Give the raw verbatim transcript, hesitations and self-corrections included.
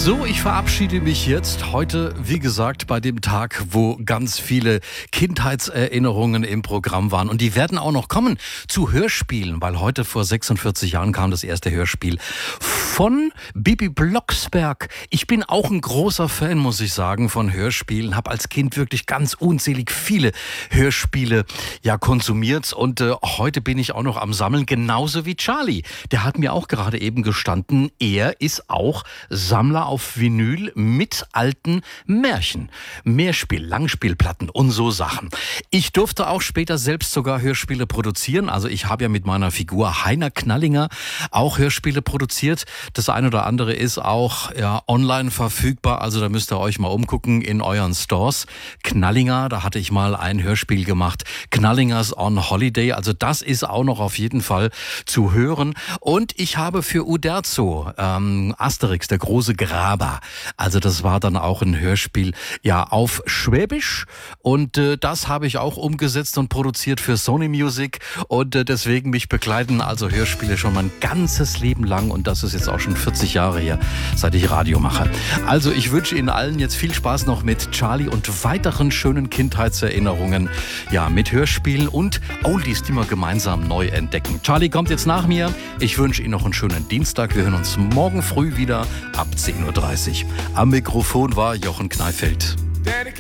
So, ich verabschiede mich jetzt heute, wie gesagt, bei dem Tag, wo ganz viele Kindheitserinnerungen im Programm waren. Und die werden auch noch kommen zu Hörspielen, weil heute vor sechsundvierzig Jahren kam das erste Hörspiel von Bibi Blocksberg. Ich bin auch ein großer Fan, muss ich sagen, von Hörspielen. Habe als Kind wirklich ganz unzählig viele Hörspiele ja konsumiert. Und äh, heute bin ich auch noch am Sammeln, genauso wie Charlie. Der hat mir auch gerade eben gestanden, er ist auch Sammler auf Vinyl mit alten Märchen, Mehrspiel, Langspielplatten und so Sachen. Ich durfte auch später selbst sogar Hörspiele produzieren. Also ich habe ja mit meiner Figur Heiner Knallinger auch Hörspiele produziert. Das eine oder andere ist auch ja, online verfügbar. Also da müsst ihr euch mal umgucken in euren Stores. Knallinger, da hatte ich mal ein Hörspiel gemacht. Knallingers on Holiday. Also das ist auch noch auf jeden Fall zu hören. Und ich habe für Uderzo ähm, Asterix, der große Graber. Also das war dann auch ein Hörspiel ja auf Schwäbisch. Und äh, das habe ich auch umgesetzt und produziert für Sony Music. Und äh, deswegen mich begleiten also Hörspiele schon mein ganzes Leben lang. Und das ist jetzt auch schon vierzig Jahre her, seit ich Radio mache. Also ich wünsche Ihnen allen jetzt viel Spaß noch mit Charlie und weiteren schönen Kindheitserinnerungen. Ja, mit Hörspielen und Oldies, die wir gemeinsam neu entdecken. Charlie kommt jetzt nach mir. Ich wünsche Ihnen noch einen schönen Dienstag. Wir hören uns morgen früh wieder ab zehn Uhr dreißig. Am Mikrofon war Jochen Kneifeld.